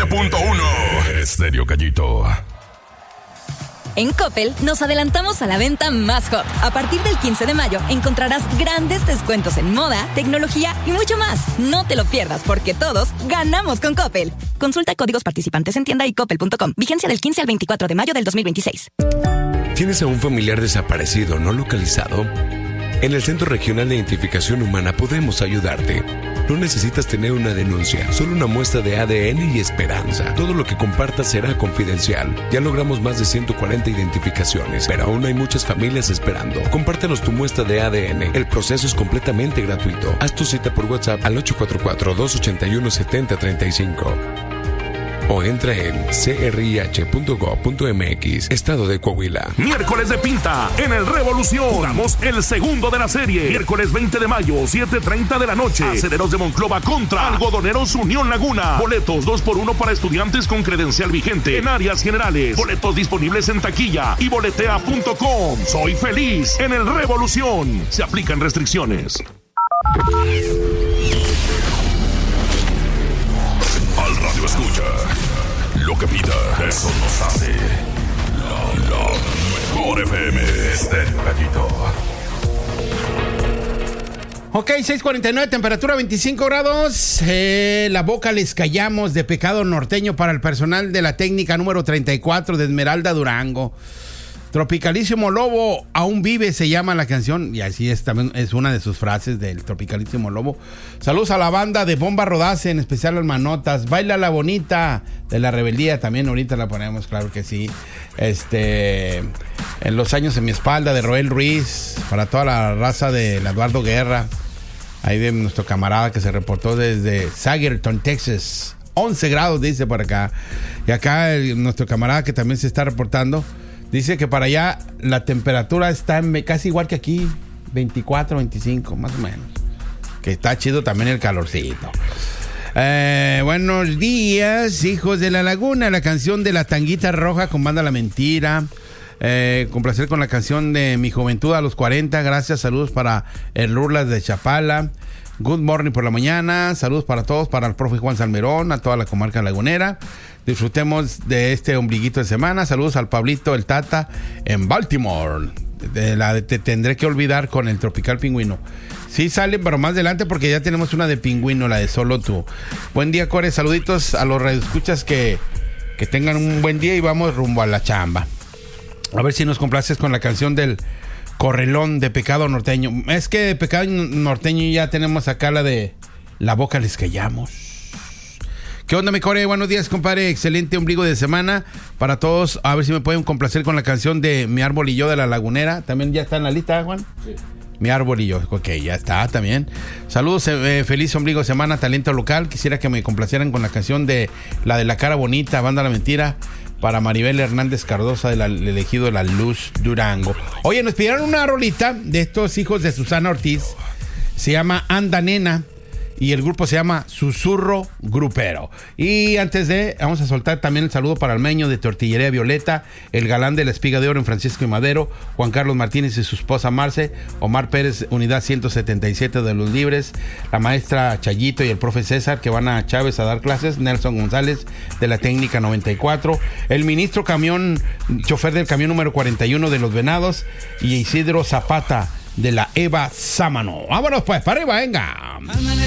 97.1 Estéreo Gallito. En Coppel nos adelantamos a la venta más hot. A partir del 15 de mayo encontrarás grandes descuentos en moda, tecnología y mucho más. No te lo pierdas porque todos ganamos con Coppel. Consulta códigos participantes en tienda y coppel.com. Vigencia del 15 al 24 de mayo del 2026. ¿Tienes a un familiar desaparecido no localizado? En el Centro Regional de Identificación Humana podemos ayudarte. No necesitas tener una denuncia, solo una muestra de ADN y esperanza. Todo lo que compartas será confidencial. Ya logramos más de 140 identificaciones, pero aún hay muchas familias esperando. Compártenos tu muestra de ADN. El proceso es completamente gratuito. Haz tu cita por WhatsApp al 844-281-7035. O entra en crih.gov.mx, Estado de Coahuila. Miércoles de Pinta en el Revolución. Jugamos el segundo de la serie. Miércoles 20 de mayo, 7:30 de la noche. Acederos de Monclova contra Algodoneros Unión Laguna. Boletos 2x1 para estudiantes con credencial vigente en áreas generales. Boletos disponibles en taquilla y boletea.com. Soy feliz en el Revolución. Se aplican restricciones. Al radio escucha. Lo que pida, eso nos hace la mejor FM. Estéreo Gallito. Ok, 6:49, temperatura 25 grados. La boca les callamos de Pecado Norteño para el personal de la técnica número 34 de Esmeralda Durango. Tropicalísimo Lobo, aún vive, se llama la canción. Y así es, también es una de sus frases del Tropicalísimo Lobo. Saludos a la banda de Bomba Rodace, en especial a las Manotas. Baila la Bonita de la Rebeldía, también ahorita la ponemos, claro que sí. En Los Años en mi espalda de Roel Ruiz, para toda la raza del Eduardo Guerra. Ahí de nuestro camarada que se reportó desde Sagerton, Texas. 11 grados dice por acá. Y acá nuestro camarada que también se está reportando dice que para allá la temperatura está casi igual que aquí, 24, 25, más o menos. Que está chido también el calorcito. Buenos días, hijos de la laguna. La canción de La Tanguita Roja con Banda La Mentira. Complacer con la canción de Mi Juventud a los 40. Gracias, saludos para el Lurlas de Chapala. Good morning por la mañana. Saludos para todos, para el profe Juan Salmerón, a toda la comarca lagunera. Disfrutemos de este ombliguito de semana. Saludos al Pablito, el Tata, en Baltimore. Te tendré que olvidar con el Tropical Pingüino. Sí sale, pero más adelante porque ya tenemos una de Pingüino, la de Solo Tú. Buen día, Core. Saluditos a los radioescuchas que tengan un buen día y vamos rumbo a la chamba. A ver si nos complaces con la canción del Correlón de Pecado Norteño. Es que de Pecado Norteño ya tenemos acá la de La Boca les callamos. ¿Qué onda, mi Core? Buenos días, compadre. Excelente ombligo de semana para todos. A ver si me pueden complacer con la canción de Mi Árbol y Yo de La Lagunera. ¿También ya está en la lista, Juan? Sí. Mi Árbol y Yo. Ok, ya está también. Saludos, feliz ombligo de semana, talento local. Quisiera que me complacieran con la canción de La Cara Bonita, Banda La Mentira, para Maribel Hernández Cardosa del elegido La Luz Durango. Oye, nos pidieron una rolita de estos hijos de Susana Ortiz. Se llama Anda Nena. Y el grupo se llama Susurro Grupero. Y antes vamos a soltar también el saludo para el Meño de Tortillería Violeta, el galán de la Espiga de Oro en Francisco y Madero, Juan Carlos Martínez y su esposa Marce, Omar Pérez, unidad 177 de Los Libres, la maestra Chayito y el profe César, que van a Chávez a dar clases, Nelson González de la Técnica 94, el ministro chofer del camión número 41 de Los Venados, y Isidro Zapata de la Eva Sámano. Vámonos pues, para arriba, venga.